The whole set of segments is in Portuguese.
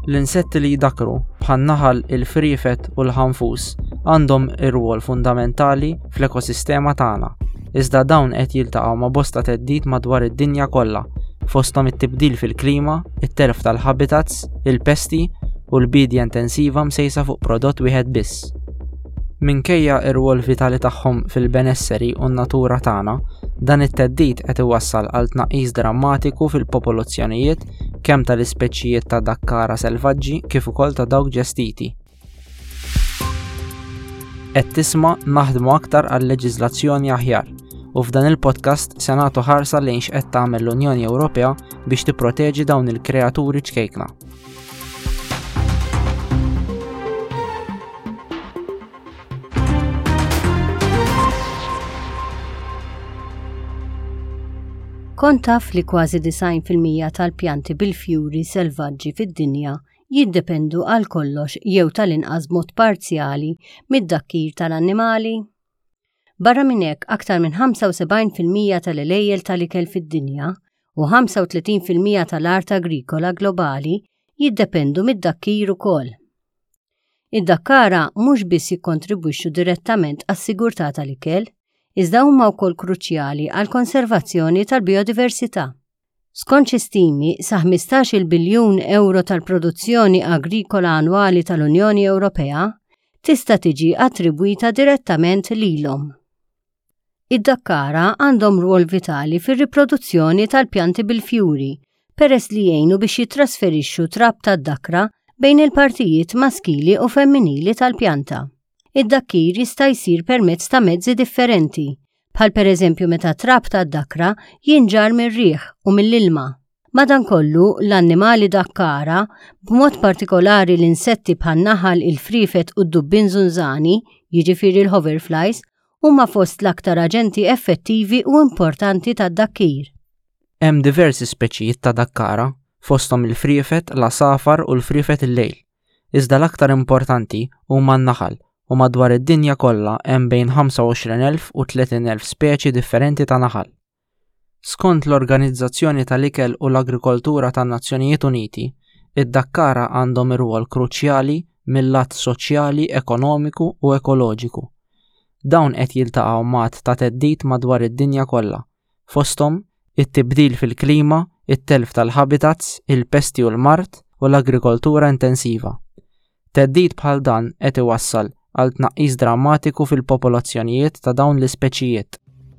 L-insetti li jdakru bħal naħal, il-frifet u l-ħanfus għandhom ir-rwol fundamentali fl-ekosistema tagħna, iżda dawn qed jiltaqgħu ma' bosta theddid madwar id-dinja kollha, fosthom it-tibdil fil-klima, it-telf tal-habitats, il-pesti u l-bidja intensiva msejsa fuq prodott wieħed biss. Minkejja ir-rwol vitali tagħhom fil-benesseri u n-natura tagħna, dan it-theddid qed iwassal għal tnaqqis drammatiku fil-popolazzjonijiet kemm tal-ispeċijiet ta' dakkara selvaġġi kif ukoll ta' dawk ġestiti. Qed tisma' naħdmu aktar għal leġiżlazzjoni aħjar u f'dan il-podcast se nagħtu ħarsa lejn x'qed tagħmel l-Unjoni Ewropea biex tipproteġi dawn il-kreaturi ċkejkna. Kont taf li kważi 90% tal-pjanti bil-fjuri selvaġġi fid-dinja jiddependu għal kollox jew tal-inqas mod parzjali mid-dakkir tal-annimali? Barra minn hekk aktar minn 75% tal-elejjel tal-ikel fid-dinja u 35% tal-art agrikola globali jiddependu mid-dakkir ukoll. Id-dakkara mhux biss jikkontribwixxu direttament għas-sigurtà tal-ikel, iżda huma wkoll kruċjali għal konservazzjoni tal-biodiversità. Skont xi stimi sa 15 biljun euro tal-produzzjoni agrikola annwali tal-Unjoni Ewropea tista' tiġi attribwita direttament lilhom. Id-dakkara għandhom rwol vitali fir-riproduzzjoni tal-pjanti bil-fjuri peress li jgħinu biex jitrasferixxu trab tad-dakkra bejn il-partijiet maskili u femminili tal-pjanta. Id-dakkir jista' jsir permezz ta' mezzi differenti, bħal pereżempju meta trab tad-dakkra jinġar mir-riħ u mill-ilma. Madankollu l-annimali dakkara, b'mod partikolari l-insetti bħal naħal, il-frifet u d-dubbin żunżani, jiġifieri l-hoverflies, huma fost l-aktar aġenti effettivi u importanti tad-dakkir. Hemm diversi speċijiet ta' dakkara, fosthom il-frifet, l-asafar u l-frifet il-lejl. Iżda l-aktar importanti huma n-naħal u madwar id-dinja kollha hemm bejn 25,000 u 30,000 speċi differenti ta' naħal. Skont l-Organizzazzjoni tal-Ikel u l-Agrikoltura tan-Nazzjonijiet Uniti, id-dakkara għandhom ir-rwol kruċjali mill-lat soċjali, ekonomiku u ekoloġiku. Dawn qed jiltaqgħu mat ta' theddid madwar id-dinja kollha, fosthom it-tibdil fil-klima, it-telf tal-habitats, il-pesti u l-mart u l-agrikoltura intensiva. Theddid bħal dan qed iwassal għal tnaqqis drammatiku fil-popolazzjonijiet ta' dawn l-ispeċijiet.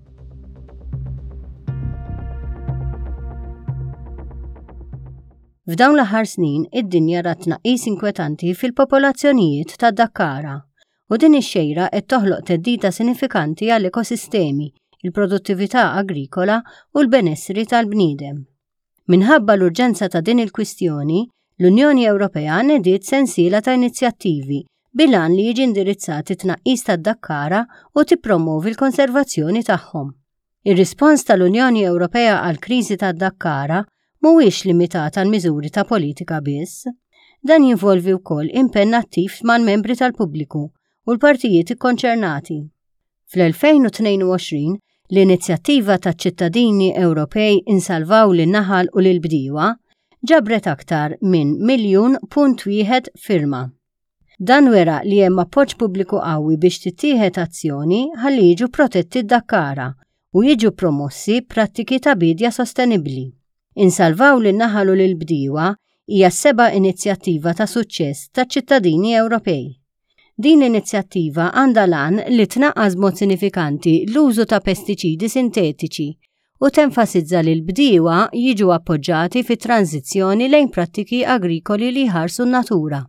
F'dawn l-aħħar snin id-dinja rat tnaqqis inkwetanti fil-popolazzjonijiet ta' dakkara u din ix-xejra qed toħloq theddida sinifikanti għall-ekosistemi, il-produttività agrikola u l-benessri tal-bniedem. Minħabba l-urġenza ta' din il-kwistjoni, l-Unjoni Ewropea nediet sensiela ta' inizjattivi bilan li jiġi indirizzati tnaqqis tad-dakkara u tippromovi l-konservazzjoni tagħhom. Ir-rispons tal-Unjoni Ewropea għall kriżi tad-dakkara mhuwiex limitat għal miżuri ta' politika biss. Dan jinvolvi wkoll impenn attiv mal-membri tal-pubbliku u l-partijiet ikkonċernati. Fl-2022 l-inizjattiva taċ-ċittadini Ewropej insalvaw lin-naħal u lill-bdiewa ġabret aktar minn 1,100,000 firma. Dan wera li hemm appoġġ pubbliku qawwi biex tittieħed azzjoni ħalli jiġu protetti d-dakkara u jiġu promossi prattiki ta' bidja sostenibbli. Insalvaw lin-naħal u lill-bdiewa hija s-seba' inizjattiva ta' suċċess taċ-ċittadini Ewropej. Din l-inizjattiva għandha lan li tnaqqas mod sinifikanti l-użu ta' pestiċidi sintetiċi u tenfasizza li l-bdiewa jiġu appoġġjati fit-tranzizzjoni lejn prattiki agrikoli li jħarsu n-natura.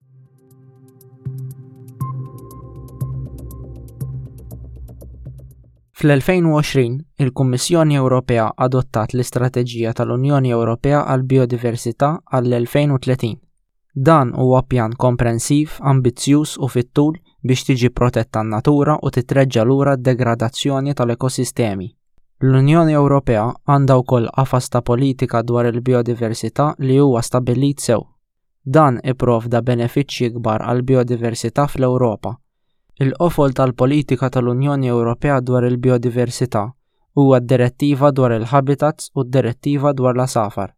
Fl-2020, il-Kummissjoni Ewropea adottat l-Istrateġija tal-Unjoni Ewropea għall-Biodiversità għall-2030. Dan huwa pjan komprensiv, ambizzjuż u fit-tul biex tiġi protetta n-natura u titreġġa lura d-degradazzjoni tal-ekosistemi. L-Unjoni Ewropea għandha wkoll qafas ta' politika dwar il-biodiversità li huwa stabbilit sew. Dan ipprovda benefiċċji kbar għall-biodiversità fl-Ewropa. Il-qofol tal-politika tal-Unjoni Ewropea dwar il-biodiversità huwa d-direttiva dwar il-habitats u d-direttiva dwar l-asafar.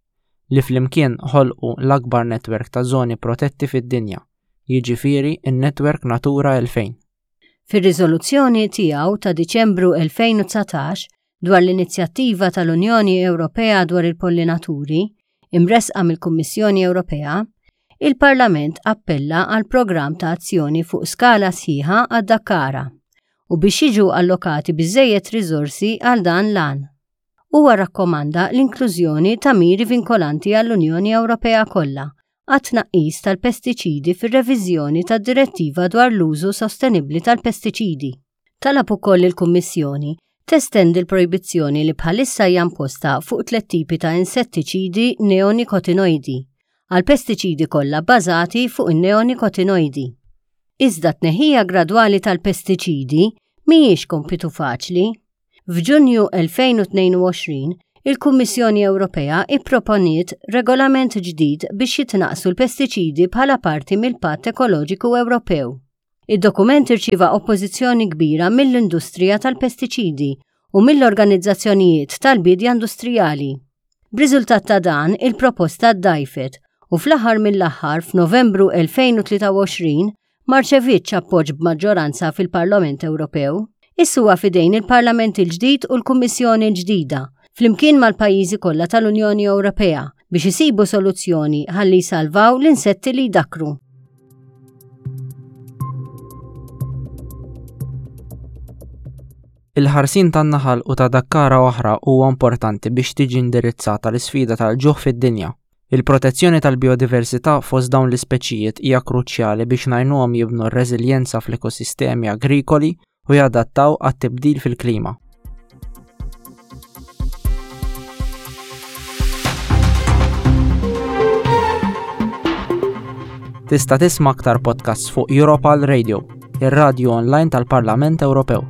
li flimkien ħolqu l-akbar netwerk ta' żoni protetti fid-dinja, jiġifieri n-netwerk Natura 2000. Fir-riżoluzzjoni tiegħu ta' Diċembru 2019 dwar l-inizjattiva tal-Unjoni Ewropea dwar il-pollinaturi, imresqa mill-Kummissjoni Ewropea, il-Parlament appella għal programm ta' azzjoni fuq skala sħiħa għad-Dakara u biex jiġu allokati biżżejjed riżorsi għal dan l-għan. Huwa rakkomanda l-inklużjoni ta' miri vinkolanti għall-Unjoni Ewropea kollha għat-tnaqqis tal-pestiċidi fir-reviżjoni tad-direttiva dwar l-użu sostenibbli tal-pestiċidi. Talab ukoll il-Kummissjoni testendi l-projbizzjoni li bħalissa hija imposta fuq 3 tipi ta' insettiċidi neonikotinoidi għal pestiċidi kollha bbażati fuq in-neonikotinoidi. Iżda tneħħija gradwali tal-pestiċidi mhijiex kompitu faċli. F'Ġunju 2022 il-Kummissjoni Ewropea ipproponiet regolament ġdid biex jitnaqsu l-pestiċidi bħala parti mill-Patt Ekoloġiku Ewropew. Id-dokument irċieva oppożizzjoni kbira mill-industrija tal-pestiċidi u mill-organizzazzjonijiet tal-bidja industrijali. B'riżultat ta' dan il-proposta ddajfet u fl-aħħar mill-aħħar f'Novembru 2023 ma rċevitx appoġġ b'maġġoranza fil-Parlament Ewropew. Issuwa fidejn il-Parlament il-ġdid u l-Kummissjoni l-ġdida flimkien mal-pajjiżi kollha tal-Unjoni Ewropea biex isibu soluzzjoni ħalli jsalvaw l-insetti li jdakru. Il-ħarsin tan-naħal u ta' Dakkara oħra huwa importanti biex tiġi indirizzata l-isfida tal-ġuħ fid-dinja. Il-protezzjoni tal-biodiversità fost dawn l-ispeċijiet hija kruċjali biex ngħinuhom jibnu r-reżiljenza fl-ekosistemi agrikoli u jadattaw għat-tibdil fil-klima. Tista' tisma' aktar podcasts fuq Europal Radio, ir-radju online tal-Parlament Ewropew.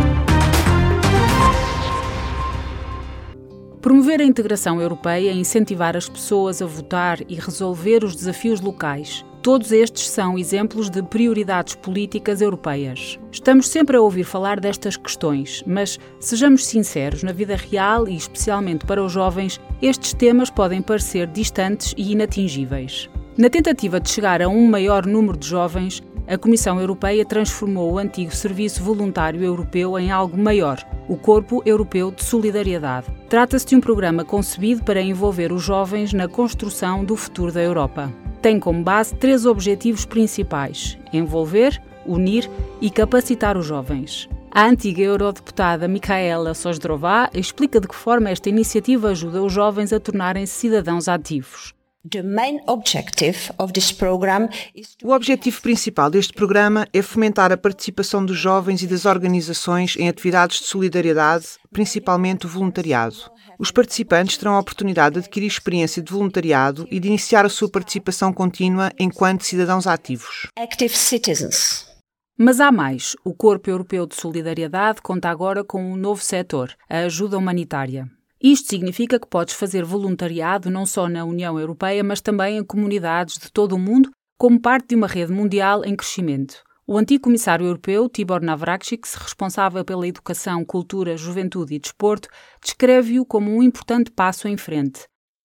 Promover a integração europeia e incentivar as pessoas a votar e resolver os desafios locais. Todos estes são exemplos de prioridades políticas europeias. Estamos sempre a ouvir falar destas questões, mas, sejamos sinceros, na vida real e especialmente para os jovens, estes temas podem parecer distantes e inatingíveis. Na tentativa de chegar a um maior número de jovens, a Comissão Europeia transformou o antigo Serviço Voluntário Europeu em algo maior, o Corpo Europeu de Solidariedade. Trata-se de um programa concebido para envolver os jovens na construção do futuro da Europa. Tem como base 3 objetivos principais: envolver, unir e capacitar os jovens. A antiga eurodeputada Michaela Sojdrová explica de que forma esta iniciativa ajuda os jovens a tornarem-se cidadãos ativos. O objetivo principal deste programa é fomentar a participação dos jovens e das organizações em atividades de solidariedade, principalmente o voluntariado. Os participantes terão a oportunidade de adquirir experiência de voluntariado e de iniciar a sua participação contínua enquanto cidadãos ativos. Mas há mais. O Corpo Europeu de Solidariedade conta agora com um novo setor, a ajuda humanitária. Isto significa que podes fazer voluntariado não só na União Europeia, mas também em comunidades de todo o mundo, como parte de uma rede mundial em crescimento. O antigo comissário europeu, Tibor Navracsics, responsável pela educação, cultura, juventude e desporto, descreve-o como um importante passo em frente.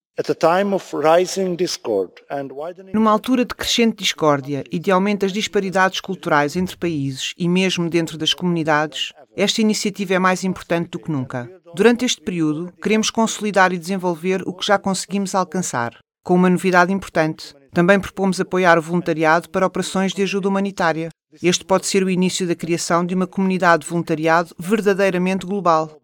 Numa altura de crescente discórdia e de aumento das disparidades culturais entre países e mesmo dentro das comunidades, esta iniciativa é mais importante do que nunca. Durante este período, queremos consolidar e desenvolver o que já conseguimos alcançar. Com uma novidade importante, também propomos apoiar o voluntariado para operações de ajuda humanitária. Este pode ser o início da criação de uma comunidade de voluntariado verdadeiramente global.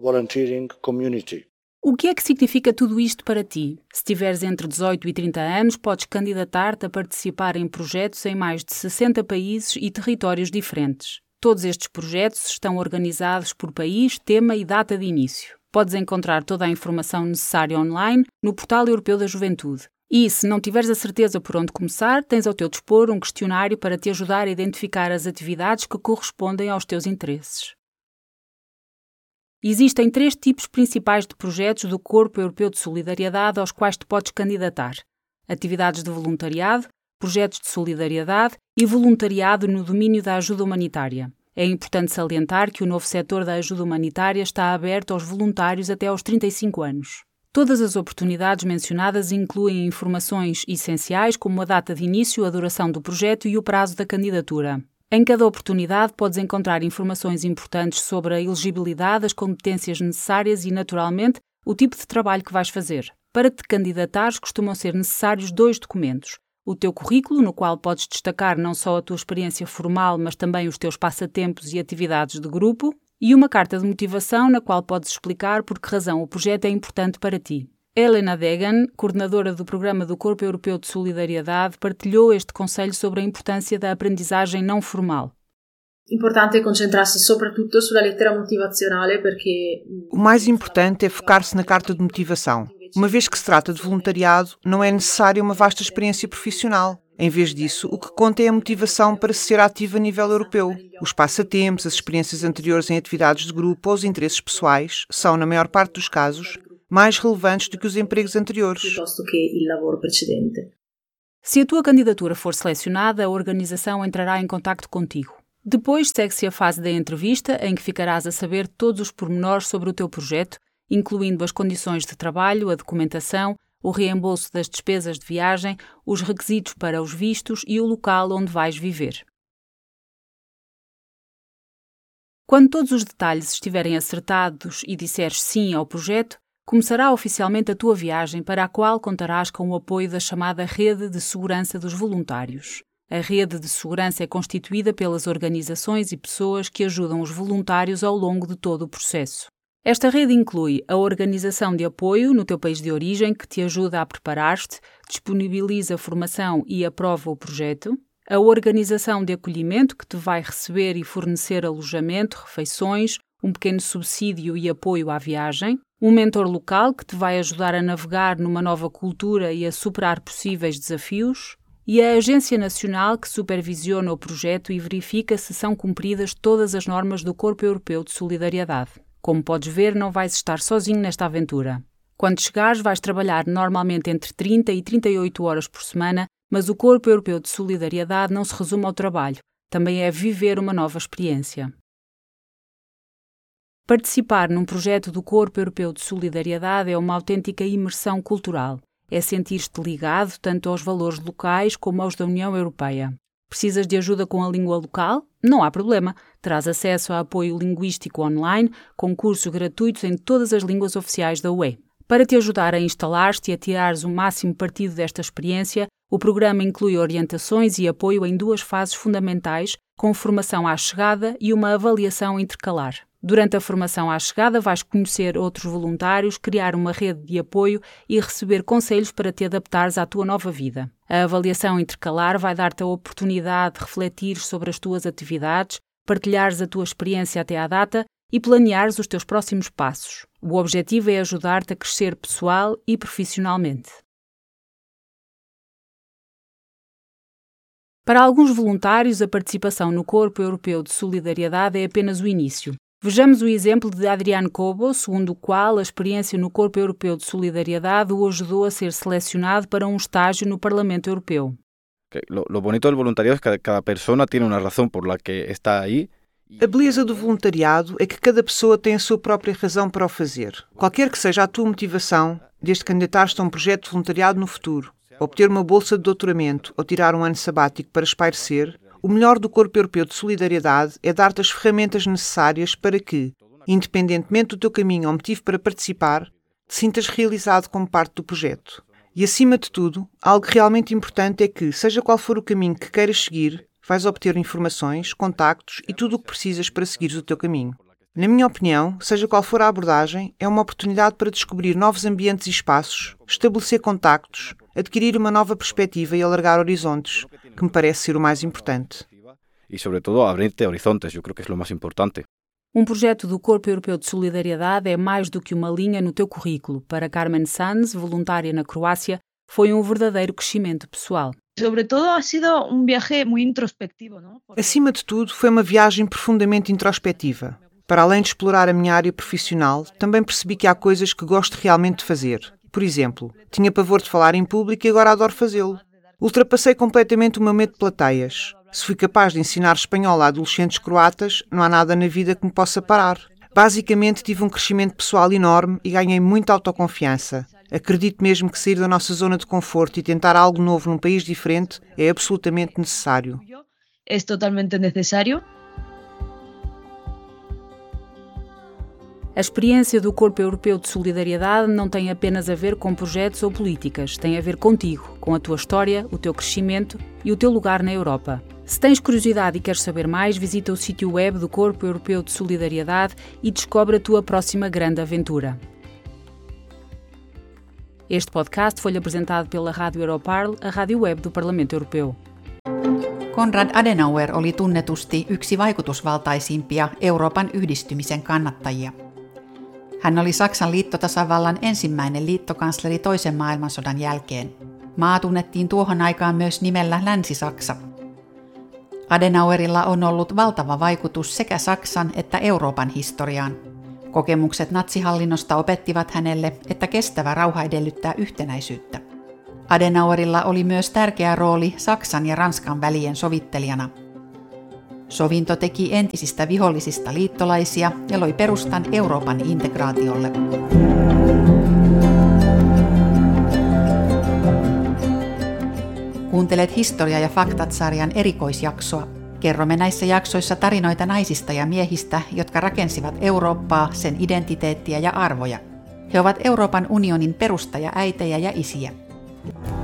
O que é que significa tudo isto para ti? Se tiveres entre 18 e 30 anos, podes candidatar-te a participar em projetos em mais de 60 países e territórios diferentes. Todos estes projetos estão organizados por país, tema e data de início. Podes encontrar toda a informação necessária online no Portal Europeu da Juventude. E, se não tiveres a certeza por onde começar, tens ao teu dispor um questionário para te ajudar a identificar as atividades que correspondem aos teus interesses. Existem 3 tipos principais de projetos do Corpo Europeu de Solidariedade aos quais te podes candidatar: atividades de voluntariado, projetos de solidariedade e voluntariado no domínio da ajuda humanitária. É importante salientar que o novo setor da ajuda humanitária está aberto aos voluntários até aos 35 anos. Todas as oportunidades mencionadas incluem informações essenciais como a data de início, a duração do projeto e o prazo da candidatura. Em cada oportunidade podes encontrar informações importantes sobre a elegibilidade, as competências necessárias e, naturalmente, o tipo de trabalho que vais fazer. Para te candidatares, costumam ser necessários 2 documentos. O teu currículo, no qual podes destacar não só a tua experiência formal, mas também os teus passatempos e atividades de grupo, e uma carta de motivação na qual podes explicar por que razão o projeto é importante para ti. Helena Degan, coordenadora do Programa do Corpo Europeu de Solidariedade, partilhou este conselho sobre a importância da aprendizagem não formal. Importante concentrarsi soprattutto sulla lettera motivazionale perché... O mais importante é focar-se na carta de motivação. Uma vez que se trata de voluntariado, não é necessária uma vasta experiência profissional. Em vez disso, o que conta é a motivação para se ser ativo a nível europeu. Os passatempos, as experiências anteriores em atividades de grupo ou os interesses pessoais são, na maior parte dos casos, mais relevantes do que os empregos anteriores. Se a tua candidatura for selecionada, a organização entrará em contacto contigo. Depois segue-se a fase da entrevista, em que ficarás a saber todos os pormenores sobre o teu projeto, incluindo as condições de trabalho, a documentação, o reembolso das despesas de viagem, os requisitos para os vistos e o local onde vais viver. Quando todos os detalhes estiverem acertados e disseres sim ao projeto, começará oficialmente a tua viagem, para a qual contarás com o apoio da chamada Rede de Segurança dos Voluntários. A rede de segurança é constituída pelas organizações e pessoas que ajudam os voluntários ao longo de todo o processo. Esta rede inclui a organização de apoio no teu país de origem, que te ajuda a preparar-te, disponibiliza formação e aprova o projeto, a organização de acolhimento, que te vai receber e fornecer alojamento, refeições, um pequeno subsídio e apoio à viagem, um mentor local, que te vai ajudar a navegar numa nova cultura e a superar possíveis desafios, e a Agência Nacional, que supervisiona o projeto e verifica se são cumpridas todas as normas do Corpo Europeu de Solidariedade. Como podes ver, não vais estar sozinho nesta aventura. Quando chegares, vais trabalhar normalmente entre 30 e 38 horas por semana, mas o Corpo Europeu de Solidariedade não se resume ao trabalho, também é viver uma nova experiência. Participar num projeto do Corpo Europeu de Solidariedade é uma autêntica imersão cultural. É sentir-te ligado tanto aos valores locais como aos da União Europeia. Precisas de ajuda com a língua local? Não há problema. Terás acesso a apoio linguístico online, com cursos gratuitos em todas as línguas oficiais da UE. Para te ajudar a instalar-te e a tirares o máximo partido desta experiência, o programa inclui orientações e apoio em 2 fases fundamentais, com formação à chegada e uma avaliação intercalar. Durante a formação à chegada, vais conhecer outros voluntários, criar uma rede de apoio e receber conselhos para te adaptares à tua nova vida. A avaliação intercalar vai dar-te a oportunidade de refletir sobre as tuas atividades, partilhares a tua experiência até à data e planeares os teus próximos passos. O objetivo é ajudar-te a crescer pessoal e profissionalmente. Para alguns voluntários, a participação no Corpo Europeu de Solidariedade é apenas o início. Vejamos o exemplo de Adrián Cobo, segundo o qual a experiência no Corpo Europeu de Solidariedade o ajudou a ser selecionado para um estágio no Parlamento Europeu. Lo bonito del voluntariado es que cada persona tiene una razón por la que está ahí. A beleza do voluntariado é que cada pessoa tem a sua própria razão para o fazer. Qualquer que seja a tua motivação, desde candidatar-te a um projeto de voluntariado no futuro, obter uma bolsa de doutoramento ou tirar um ano sabático para espairecer, o melhor do Corpo Europeu de Solidariedade é dar-te as ferramentas necessárias para que, independentemente do teu caminho ou motivo para participar, te sintas realizado como parte do projeto. E, acima de tudo, algo realmente importante é que, seja qual for o caminho que queiras seguir, vais obter informações, contactos e tudo o que precisas para seguires o teu caminho. Na minha opinião, seja qual for a abordagem, é uma oportunidade para descobrir novos ambientes e espaços, estabelecer contactos, adquirir uma nova perspectiva e alargar horizontes, que me parece ser o mais importante. E, sobretudo, abrir-te horizontes, eu creo que é o mais importante. Um projeto do Corpo Europeu de Solidariedade é mais do que uma linha no teu currículo. Para Carmen Sanz, voluntária na Croácia, foi um verdadeiro crescimento pessoal. Sobretudo, ha sido um viaje muito introspectivo, não? Acima de tudo, foi uma viagem profundamente introspectiva. Para além de explorar a minha área profissional, também percebi que há coisas que gosto realmente de fazer. Por exemplo, tinha pavor de falar em público e agora adoro fazê-lo. Ultrapassei completamente o meu medo de plateias. Se fui capaz de ensinar espanhol a adolescentes croatas, não há nada na vida que me possa parar. Basicamente tive um crescimento pessoal enorme e ganhei muita autoconfiança. Acredito mesmo que sair da nossa zona de conforto e tentar algo novo num país diferente é absolutamente necessário. É totalmente necessário. A experiência do Corpo Europeu de Solidariedade não tem apenas a ver com projetos ou políticas, tem a ver contigo, com a tua história, o teu crescimento e o teu lugar na Europa. Se tens curiosidade e queres saber mais, visita o sítio web do Corpo Europeu de Solidariedade e descobre a tua próxima grande aventura. Este podcast foi apresentado pela Rádio Europarl, a rádio web do Parlamento Europeu. Konrad Adenauer oli tunnetusti yksi vaikutusvaltaisimpia Euroopan yhdistymisen kannattajia. Hän oli Saksan liittotasavallan ensimmäinen liittokansleri toisen maailmansodan jälkeen. Maa tunnettiin tuohon aikaan myös nimellä Länsi-Saksa. Adenauerilla on ollut valtava vaikutus sekä Saksan että Euroopan historiaan. Kokemukset natsihallinnosta opettivat hänelle, että kestävä rauha edellyttää yhtenäisyyttä. Adenauerilla oli myös tärkeä rooli Saksan ja Ranskan välien sovittelijana. Sovinto teki entisistä vihollisista liittolaisia ja loi perustan Euroopan integraatiolle. Kuuntelet Historia ja faktat-sarjan erikoisjaksoa. Kerromme näissä jaksoissa tarinoita naisista ja miehistä, jotka rakensivat Eurooppaa, sen identiteettiä ja arvoja. He ovat Euroopan unionin perustajaäitejä ja isiä.